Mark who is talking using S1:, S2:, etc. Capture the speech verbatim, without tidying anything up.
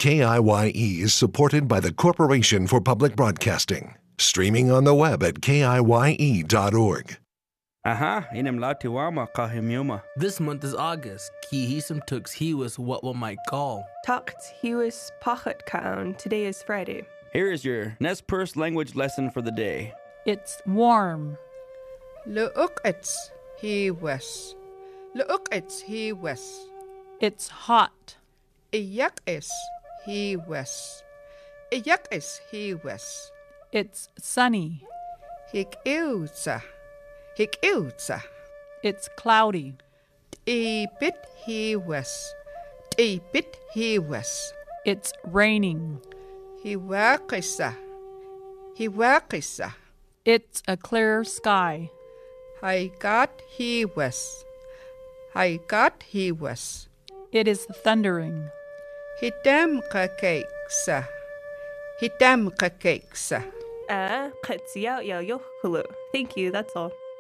S1: K I Y E is supported by the Corporation for Public Broadcasting. Streaming on the web at K I Y E dot org.
S2: Aha, inem latiwama kahimyuma.
S3: This month is August. Ki hisam tux he was what one might call.
S4: Tucked he was pachat kaun. Today is Friday.
S2: Here is your Nez Perce language lesson for the day.
S5: It's warm.
S6: Lu'uk'its he was. Lu'uk'its he was.
S5: It's hot.
S6: Iyak'is he was. Iyak'is he was.
S5: It's sunny.
S6: Hik'iwtsa. Hik'iwtsa.
S5: It's cloudy.
S6: T'ibit he was. T'ibit he was.
S5: It's raining.
S6: Hiwaqisa. Hiwaqisa.
S5: It's a clear sky.
S6: Haigat he was. Haigat he was.
S5: It is thundering.
S6: Hidamka cakesa. Hidamka cakesa.
S4: Ah, katsiya ya yohulu. Thank you, that's all.